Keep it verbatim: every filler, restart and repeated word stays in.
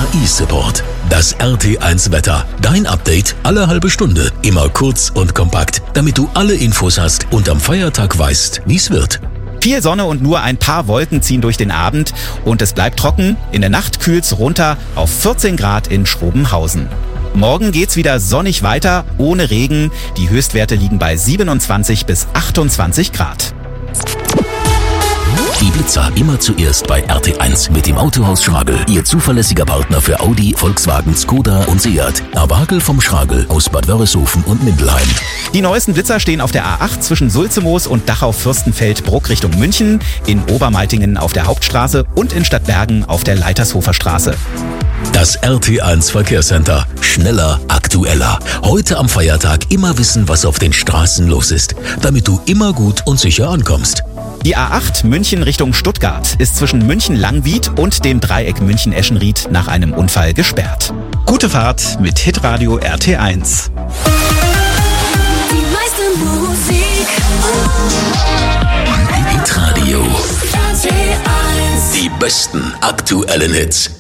E-Support. Das R T eins Wetter. Dein Update alle halbe Stunde. Immer kurz und kompakt, damit du alle Infos hast und am Feiertag weißt, wie es wird. Viel Sonne und nur ein paar Wolken ziehen durch den Abend und es bleibt trocken. In der Nacht kühlt's runter auf vierzehn Grad in Schrobenhausen. Morgen geht's wieder sonnig weiter, ohne Regen. Die Höchstwerte liegen bei siebenundzwanzig bis achtundzwanzig Grad. Die Blitzer immer zuerst bei R T eins mit dem Autohaus Schragel. Ihr zuverlässiger Partner für Audi, Volkswagen, Skoda und Seat. Awagel vom Schragel aus Bad Wörishofen und Mindelheim. Die neuesten Blitzer stehen auf der A acht zwischen Sulzemoos und Dachau-Fürstenfeldbruck Richtung München, in Obermaltingen auf der Hauptstraße und in Stadtbergen auf der Leitershofer Straße. Das R T eins Verkehrscenter. Schneller, aktueller. Heute am Feiertag immer wissen, was auf den Straßen los ist, damit du immer gut und sicher ankommst. Die A acht München Richtung Stuttgart ist zwischen München-Langwied und dem Dreieck München-Eschenried nach einem Unfall gesperrt. Gute Fahrt mit Hitradio R T eins. Die meiste Musik. Hitradio. R T eins. Die besten aktuellen Hits.